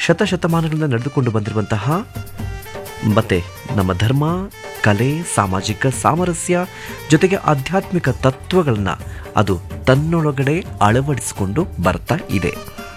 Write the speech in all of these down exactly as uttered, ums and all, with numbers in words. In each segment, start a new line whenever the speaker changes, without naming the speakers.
ಶತಶತಮಾನಗಳಿಂದ ನಡೆದುಕೊಂಡು ಬಂದಿರುವಂತಹ ಮತ್ತು ನಮ್ಮ ಧರ್ಮ, ಕಲೆ, ಸಾಮಾಜಿಕ ಸಾಮರಸ್ಯ ಜೊತೆಗೆ ಆಧ್ಯಾತ್ಮಿಕ ತತ್ವಗಳನ್ನು ಅದು ತನ್ನೊಳಗಡೆ ಅಳವಡಿಸಿಕೊಂಡು ಬರ್ತಾ ಇದೆ.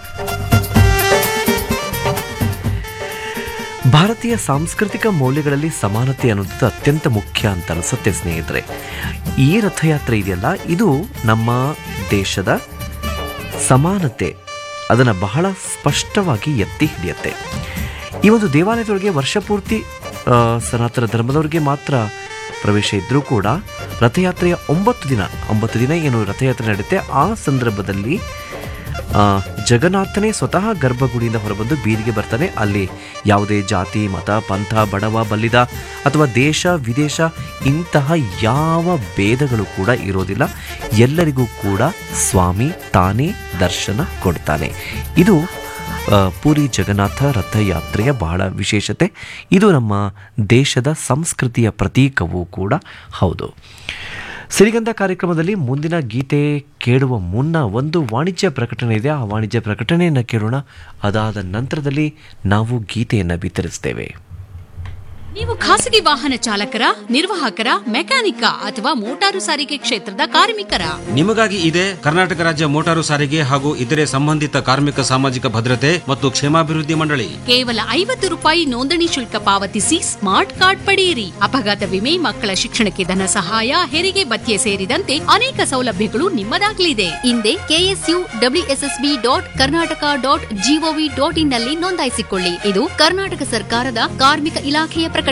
ಭಾರತೀಯ ಸಾಂಸ್ಕೃತಿಕ ಮೌಲ್ಯಗಳಲ್ಲಿ ಸಮಾನತೆ ಅನ್ನೋದು ಅತ್ಯಂತ ಮುಖ್ಯ ಅಂತ ಅನಿಸುತ್ತೆ ಸ್ನೇಹಿತರೆ. ಈ ರಥಯಾತ್ರೆ ಇದೆಯಲ್ಲ, ಇದು ನಮ್ಮ ದೇಶದ ಸಮಾನತೆ ಅದನ್ನು ಬಹಳ ಸ್ಪಷ್ಟವಾಗಿ ಎತ್ತಿ ಹಿಡಿಯುತ್ತೆ. ಈ ಒಂದು ದೇವಾಲಯದೊಳಗೆ ವರ್ಷಪೂರ್ತಿ ಸನಾತನ ಧರ್ಮದವರಿಗೆ ಮಾತ್ರ ಪ್ರವೇಶ ಇದ್ದರೂ ಕೂಡ ರಥಯಾತ್ರೆಯ ಒಂಬತ್ತು ದಿನ ಒಂಬತ್ತು ದಿನ ಏನು ರಥಯಾತ್ರೆ ನಡೆಯುತ್ತೆ, ಆ ಸಂದರ್ಭದಲ್ಲಿ ಜಗನ್ನಾಥನೇ ಸ್ವತಃ ಗರ್ಭಗುಡಿಯಿಂದ ಹೊರಬಂದು ಬೀದಿಗೆ ಬರ್ತಾನೆ. ಅಲ್ಲಿ ಯಾವುದೇ ಜಾತಿ, ಮತ, ಪಂಥ, ಬಡವ, ಬಲ್ಲಿದ ಅಥವಾ ದೇಶ ವಿದೇಶ ಇಂತಹ ಯಾವ ಭೇದಗಳು ಕೂಡ ಇರೋದಿಲ್ಲ. ಎಲ್ಲರಿಗೂ ಕೂಡ ಸ್ವಾಮಿ ತಾನೇ ದರ್ಶನ ಕೊಡ್ತಾನೆ. ಇದು ಪೂರಿ ಜಗನ್ನಾಥ ರಥಯಾತ್ರೆಯ ಬಹಳ ವಿಶೇಷತೆ. ಇದು ನಮ್ಮ ದೇಶದ ಸಂಸ್ಕೃತಿಯ ಪ್ರತೀಕವೂ ಕೂಡ ಹೌದು. ಸಿರಿಗಂಧ ಕಾರ್ಯಕ್ರಮದಲ್ಲಿ ಮುಂದಿನ ಗೀತೆ ಕೇಳುವ ಮುನ್ನ ಒಂದು ವಾಣಿಜ್ಯ ಪ್ರಕಟಣೆ ಇದೆ. ಆ ವಾಣಿಜ್ಯ ಪ್ರಕಟಣೆಯನ್ನು ಕೇಳೋಣ. ಅದಾದ ನಂತರದಲ್ಲಿ ನಾವು ಗೀತೆಯನ್ನು ಬಿತ್ತರಿಸ್ತೇವೆ.
ನೀವು ಖಾಸಗಿ ವಾಹನ ಚಾಲಕರ, ನಿರ್ವಾಹಕರ, ಮೆಕ್ಯಾನಿಕ ಅಥವಾ ಮೋಟಾರು ಸಾರಿಗೆ ಕ್ಷೇತ್ರದ ಕಾರ್ಮಿಕರ?
ನಿಮಗಾಗಿ ಇದೆ ಕರ್ನಾಟಕ ರಾಜ್ಯ ಮೋಟಾರು ಸಾರಿಗೆ ಹಾಗೂ ಇತರೆ ಸಂಬಂಧಿತ ಕಾರ್ಮಿಕ ಸಾಮಾಜಿಕ ಭದ್ರತೆ ಮತ್ತು ಕ್ಷೇಮಾಭಿವೃದ್ಧಿ ಮಂಡಳಿ.
ಕೇವಲ ಐವತ್ತು ರೂಪಾಯಿ ನೋಂದಣಿ ಶುಲ್ಕ ಪಾವತಿಸಿ ಸ್ಮಾರ್ಟ್ ಕಾರ್ಡ್ ಪಡೆಯಿರಿ. ಅಪಘಾತ ವಿಮೆ, ಮಕ್ಕಳ ಶಿಕ್ಷಣಕ್ಕೆ ಧನ ಸಹಾಯ, ಹೆರಿಗೆ ಭತ್ಯೆ ಸೇರಿದಂತೆ ಅನೇಕ ಸೌಲಭ್ಯಗಳು ನಿಮ್ಮದಾಗಲಿದೆ. ಹಿಂದೆ KSU WSSB dot Karnataka dot gov dot in ನಲ್ಲಿ ನೋಂದಾಯಿಸಿಕೊಳ್ಳಿ. ಇದು ಕರ್ನಾಟಕ ಸರ್ಕಾರದ ಕಾರ್ಮಿಕ ಇಲಾಖೆಯ ಪ್ರಕಟಣೆ.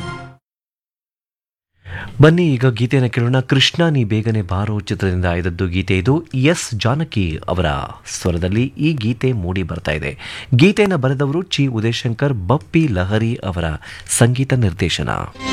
ಬನ್ನಿ ಈಗ ಗೀತೆಯನ್ನು ಕೇಳೋಣ. ಕೃಷ್ಣ ನೀ ಬೇಗನೆ ಬಾರೋ ಚಿತ್ರದಿಂದ ಆಯ್ದದ್ದು ಗೀತೆ ಇದು. ಎಸ್ ಜಾನಕಿ ಅವರ ಸ್ವರದಲ್ಲಿ ಈ ಗೀತೆ ಮೂಡಿ ಬರ್ತಾ ಇದೆ. ಗೀತೆಯನ್ನು ಬರೆದವರು ಚಿ ಉದಯಶಂಕರ್, ಬಪ್ಪಿ ಲಹರಿ ಅವರ ಸಂಗೀತ ನಿರ್ದೇಶನ.